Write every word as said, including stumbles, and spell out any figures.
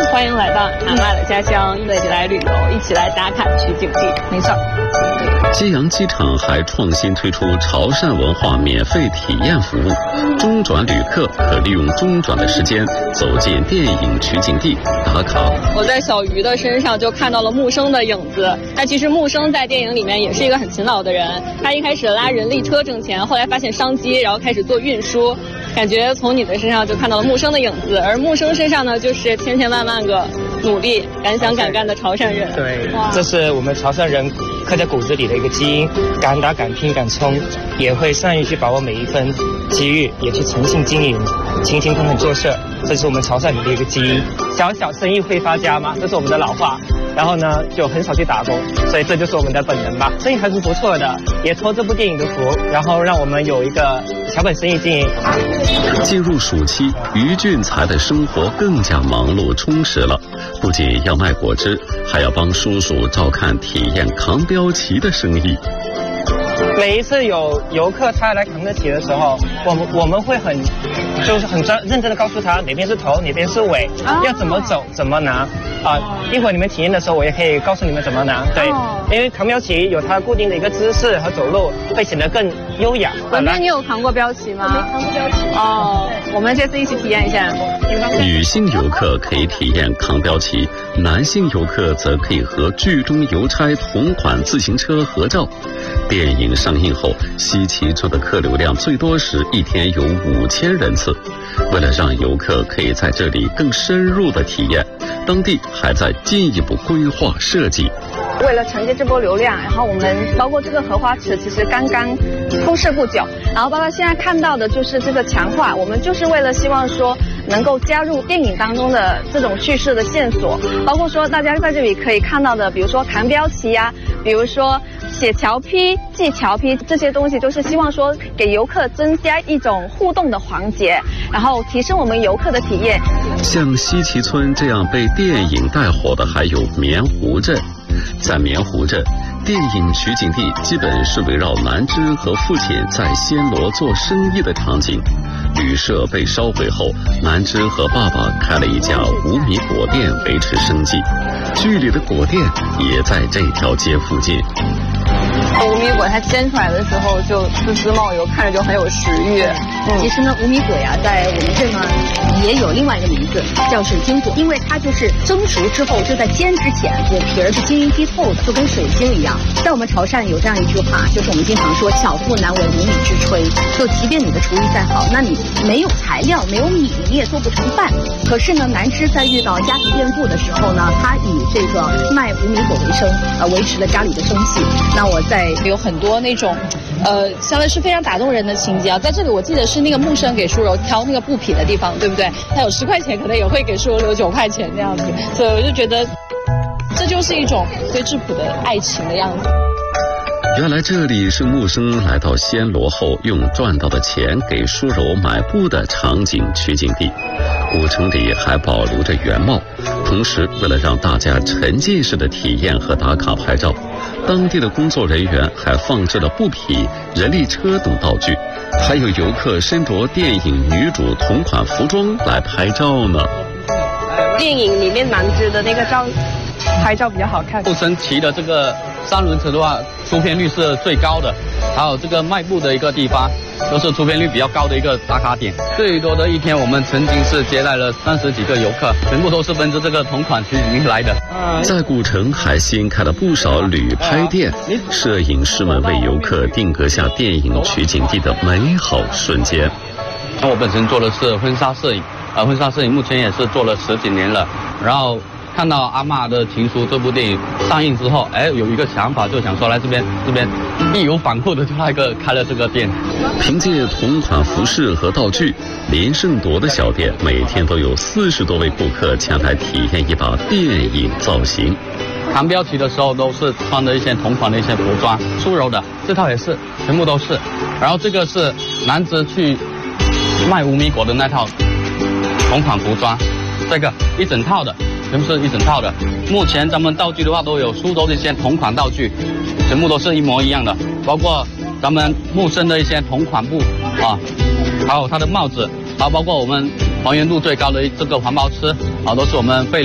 欢迎来到阿嬷的家乡，一起来旅游，一起来打卡取景地。 没错。 揭阳机场还创新推出潮汕文化免费体验服务，中转旅客可利用中转的时间走进电影取景地打卡。 我在小鱼的身上就看到了木生的影子。那其实木生在电影里面也是一个很勤劳的人，他一开始拉人力车挣钱，后来发现商机，然后开始做运输。感觉从你的身上就看到了木生的影子，而木生身上呢，就是千千万万个努力、敢想敢干的潮汕人。 对，这是我们潮汕人刻在骨子里的一个基因，敢打、敢拼、敢冲，也会善于去把握每一分机遇，也去诚信经营、勤勤恳恳做事，这是我们潮汕人的一个基因。小小生意会发家嘛，这是我们的老话。然后呢，就很少去打工，所以这就是我们的本能吧。生意还是不错的，也托这部电影的福，然后让我们有一个小本生意经营。 进入暑期，于俊才的生活更加忙碌充实了，不仅要卖果汁，还要帮叔叔照看体验扛标旗的生意。 每一次有游客他来扛得起的时候，我们我们会很就是很专认真的告诉他哪边是头哪边是尾，啊、要怎么走怎么拿啊！一会儿你们体验的时候，我也可以告诉你们怎么拿。对，哦、因为扛标旗有它固定的一个姿势和走路，会显得更优雅。 文斌，你有扛过标旗吗？ 我没扛过标旗。 哦，我们这次一起体验一下。 女性游客可以体验扛标旗，男性游客则可以和剧中邮差同款自行车合照。电影上映后，西岐村的客流量最多时一天有五千人次。为了让游客可以在这里更深入的体验，当地还在进一步规划设计。 为了承接这波流量，然后我们包括这个荷花池其实刚刚铺设不久，然后包括现在看到的就是这个墙画，我们就是为了希望说能够加入电影当中的这种叙事的线索，包括说大家在这里可以看到的，比如说扛标旗呀、啊，比如说写桥批、记桥批这些东西，都是希望说给游客增加一种互动的环节，然后提升我们游客的体验。 像西岐村这样被电影带火的还有棉湖镇。在棉湖镇，电影取景地基本是围绕南芝和父亲在暹罗做生意的场景。旅社被烧毁后，南芝和爸爸开了一家五米果店维持生计。剧里的果店也在这条街附近。 五米果它煎出来的时候就滋滋冒油，看着就很有食欲。 嗯、其实呢，五米果呀，在我们这呢也有另外一个名字，叫水晶果，因为它就是蒸熟之后，就在煎之前，果皮儿是晶莹剔透的，就跟水晶一样。在我们潮汕有这样一句话，就是我们经常说“巧妇难为无米之炊”，就即便你的厨艺再好，那你没有材料、没有米，你也做不成饭。可是呢，南芝在遇到家庭变故的时候呢，他以这个卖五米果为生，呃，维持了家里的生计。那我在有很多那种，呃，相当于是非常打动人的情节啊。在这里，我记得是那个木生给淑柔挑那个布匹的地方，对不对？他有十块钱，可能也会给淑柔留九块钱这样子，所以我就觉得，这就是一种对质朴的爱情的样子。 原来这里是木生来到暹罗后用赚到的钱给淑柔买布的场景取景地。古城里还保留着原貌，同时为了让大家沉浸式的体验和打卡拍照，当地的工作人员还放置了布匹、人力车等道具，还有游客身着电影女主同款服装来拍照呢。 电影里面南芝的那个照拍照比较好看。 木生骑的这个三轮车的话，出片率是最高的，还有这个卖布的一个地方都是出片率比较高的一个打卡点。最多的一天，我们曾经是接待了三十几个游客，全部都是奔着这个同款取景地来的。 在古城还新开了不少旅拍店，摄影师们为游客定格下电影取景地的美好瞬间。 我本身做的是婚纱摄影，呃，婚纱摄影目前也是做了十几年了，然后看到《阿嬷的情书》这部电影上映之后，哎，有一个想法，就想说来这边这边义无反顾的就那个开了这个店。 凭借同款服饰和道具，林胜铎的小店每天都有四十多位顾客前来体验一把电影造型。 扛标旗的时候都是穿的一些同款的一些服装，淑柔的这套也是，全部都是。然后这个是南芝去卖五米果的那套同款服装，这个一整套的。全部是一整套的。目前咱们道具的话都有苏州的一些同款道具，全部都是一模一样的，包括咱们木生的一些同款布啊，还有它的帽子，还有包括我们还原度最高的这个黄包吃啊，都是我们费